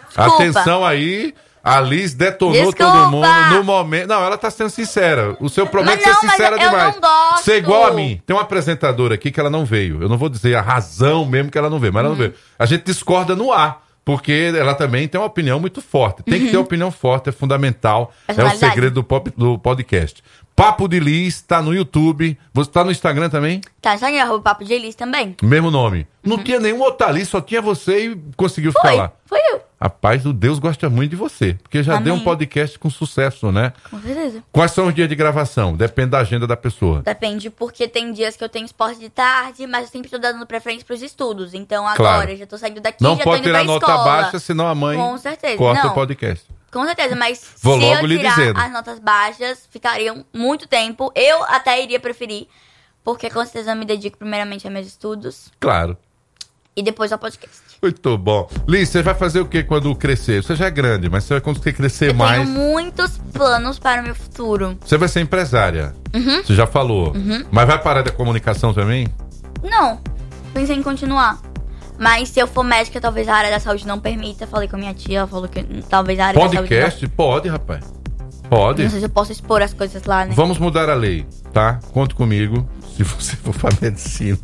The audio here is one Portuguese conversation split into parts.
Atenção aí. A Liz detonou todo mundo no momento. Não, ela tá sendo sincera. O seu problema é ser sincera demais. Eu não gosto. Ser igual a mim. Tem uma apresentadora aqui que ela não veio. Eu não vou dizer a razão mesmo que ela não veio, mas ela não veio. A gente discorda no ar. Porque ela também tem uma opinião muito forte. Tem que ter opinião forte, é fundamental. É o segredo do podcast. Papo de Liz, tá no YouTube. Você tá no Instagram também? Tá no Instagram, Papo de Liz também. Mesmo nome. Não tinha nenhum outro ali, só tinha você e conseguiu ficar lá. Foi eu. Rapaz, o Deus gosta muito de você. Porque já deu um podcast com sucesso, né? Com certeza. Quais são os dias de gravação? Depende da agenda da pessoa. Depende, porque tem dias que eu tenho esporte de tarde, mas eu sempre tô dando preferência pros estudos. Então agora, já tô saindo daqui, não já tô indo pra escola. Não pode tirar nota baixa, senão a mãe corta o podcast. Com certeza, mas Vou se logo eu lhe tirar dizendo. as notas baixas, ficariam muito tempo. Eu até iria preferir, porque com certeza eu me dedico primeiramente a meus estudos. Claro. E depois ao podcast. Muito bom. Liz, você vai fazer o que quando crescer? Você já é grande, mas você vai conseguir crescer mais. Eu tenho muitos planos para o meu futuro. Você vai ser empresária. Você já falou. Mas vai parar da comunicação também? Não. Pensei em continuar. Mas se eu for médica, talvez a área da saúde não permita. Falei com a minha tia, ela falou que talvez a área da saúde não... Podcast? Pode, rapaz. Pode. Não sei se eu posso expor as coisas lá, né? Vamos mudar a lei, tá? Conte comigo, se você for pra medicina.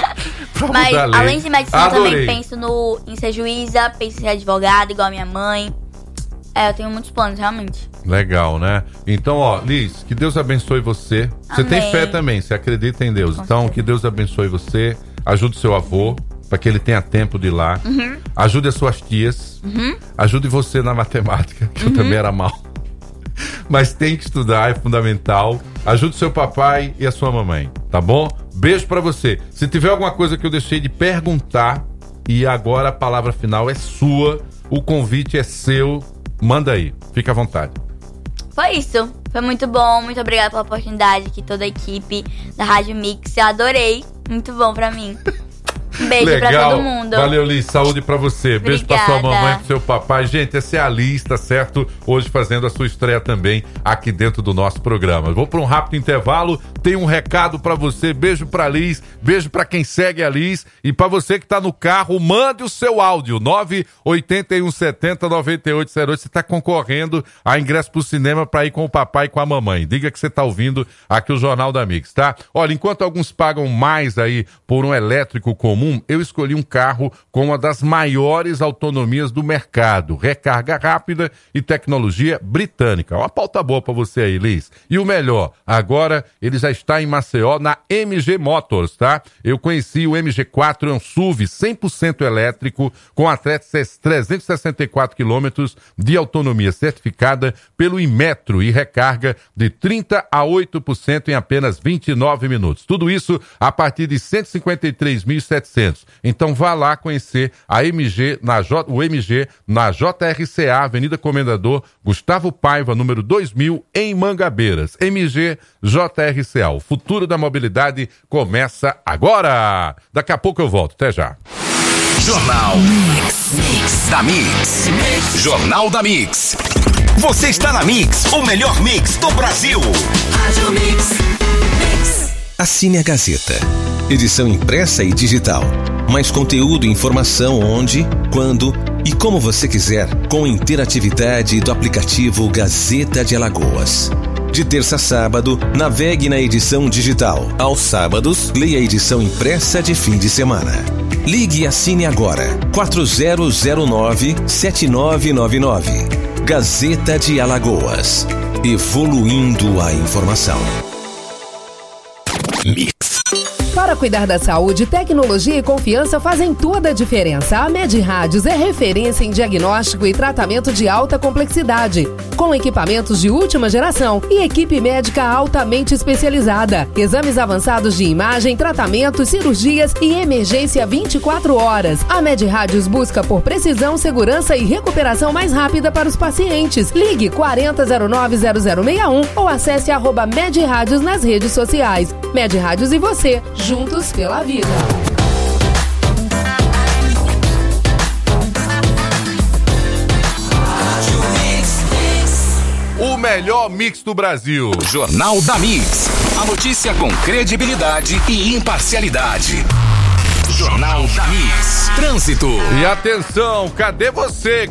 Mas além de medicina, eu também penso em ser juíza, penso em ser advogada, igual a minha mãe. Eu tenho muitos planos, realmente. Legal, né? Então, ó, Liz, que Deus abençoe você. Você tem fé também, você acredita em Deus. Então, que Deus abençoe você. Ajude o seu avô, para que ele tenha tempo de ir lá. Ajude as suas tias. Ajude você na matemática, que eu também era mal. Mas tem que estudar, é fundamental. Ajude seu papai e a sua mamãe, tá bom? Beijo pra você. Se tiver alguma coisa que eu deixei de perguntar, e agora a palavra final é sua, o convite é seu, manda aí, fica à vontade. Foi isso, foi muito bom, muito obrigada pela oportunidade aqui, toda a equipe da Rádio Mix, eu adorei, muito bom pra mim. Um beijo pra todo mundo. Valeu, Liz. Saúde pra você. Obrigada. Beijo pra sua mamãe, pro seu papai. Gente, essa é a Liz, tá certo? Hoje fazendo a sua estreia também aqui dentro do nosso programa. Vou pra um rápido intervalo. Tem um recado pra você. Beijo pra Liz. Beijo pra quem segue a Liz. E pra você que tá no carro, mande o seu áudio. 981709808. Você tá concorrendo a ingresso pro cinema pra ir com o papai e com a mamãe. Diga que você tá ouvindo aqui o Jornal da Mix, tá? Olha, enquanto alguns pagam mais aí por um elétrico comum, eu escolhi um carro com uma das maiores autonomias do mercado, recarga rápida e tecnologia britânica. Uma pauta boa pra você aí, Liz. E o melhor, agora ele já está em Maceió na MG Motors, tá? Eu conheci o MG4, é um SUV 100% elétrico com até 364 quilômetros de autonomia certificada pelo Inmetro e recarga de 30% a 8% em apenas 29 minutos. Tudo isso a partir de 153.700. Então vá lá conhecer a MG o MG na JRCA, Avenida Comendador Gustavo Paiva, número 2000, em Mangabeiras. MG JRCA. O futuro da mobilidade começa agora. Daqui a pouco eu volto. Até já. Jornal Mix da Mix. Jornal da Mix. Você está na Mix, o melhor mix do Brasil. Rádio Mix. Assine a Gazeta. Edição impressa e digital. Mais conteúdo e informação onde, quando e como você quiser, com interatividade do aplicativo Gazeta de Alagoas. De terça a sábado, navegue na edição digital. Aos sábados, leia a edição impressa de fim de semana. Ligue e assine agora. 4009-7999. Gazeta de Alagoas. Evoluindo a informação. Mix. Para cuidar da saúde, tecnologia e confiança fazem toda a diferença. A MedRádios é referência em diagnóstico e tratamento de alta complexidade, com equipamentos de última geração e equipe médica altamente especializada. Exames avançados de imagem, tratamentos, cirurgias e emergência 24 horas. A MedRádios busca por precisão, segurança e recuperação mais rápida para os pacientes. Ligue 4009-0061 ou acesse @MedRádios nas redes sociais. MedRádios e você, juntos pela vida. O melhor mix do Brasil. Jornal da Mix. A notícia com credibilidade e imparcialidade. Jornal da Mix. Trânsito. E atenção, cadê você